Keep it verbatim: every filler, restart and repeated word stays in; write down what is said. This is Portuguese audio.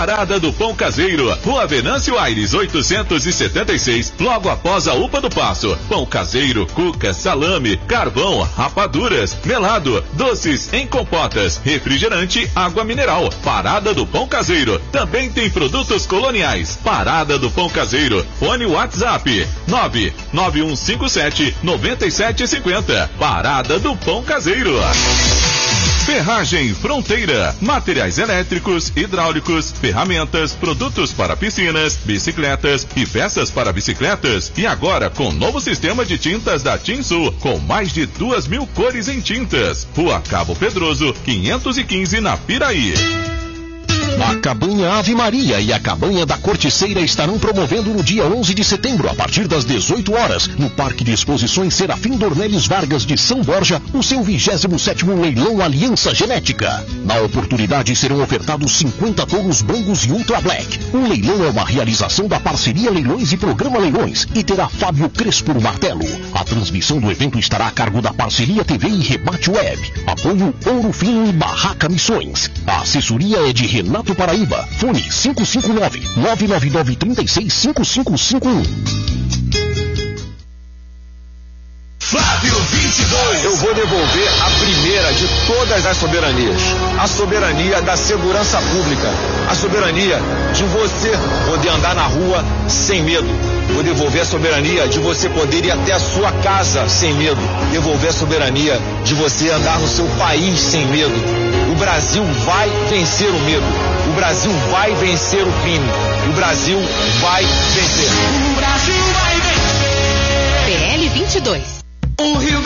Parada do Pão Caseiro, Rua Venâncio Aires, oitocentos e setenta e seis, logo após a U P A do Paço. Pão caseiro, cuca, salame, carvão, rapaduras, melado, doces em compotas, refrigerante, água mineral. Parada do Pão Caseiro. Também tem produtos coloniais. Parada do Pão Caseiro. Fone WhatsApp nove nove um cinco sete nove sete cinco zero. Parada do Pão Caseiro. Ferragem Fronteira, materiais elétricos, hidráulicos, ferramentas, produtos para piscinas, bicicletas e peças para bicicletas. E agora com novo sistema de tintas da Tinsul, com mais de duas mil cores em tintas. Rua Cabo Pedroso, quinhentos e quinze na Piraí. A Cabanha Ave Maria e a Cabanha da Corticeira estarão promovendo no dia onze de setembro, a partir das dezoito horas, no Parque de Exposições Serafim Dornelles Vargas de São Borja, o seu vigésimo sétimo leilão Aliança Genética. Na oportunidade serão ofertados cinquenta touros brancos e Ultra Black. O leilão é uma realização da parceria Leilões e Programa Leilões e terá Fábio Crespo no martelo. A transmissão do evento estará a cargo da parceria T V e Rebate Web. Apoio Ouro Fino e Barraca Missões. A assessoria é de Renato Paraíba. Fone cinco cinco nove, nove nove nove, três seis, cinco cinco cinco um. Flávio vinte e dois. Eu vou devolver a primeira de todas as soberanias. A soberania da segurança pública. A soberania de você poder andar na rua sem medo. Vou devolver a soberania de você poder ir até a sua casa sem medo. Devolver a soberania de você andar no seu país sem medo. O Brasil vai vencer o medo. O Brasil vai vencer o crime. O Brasil vai vencer. O Brasil vai vencer. P L vinte e dois. O Rio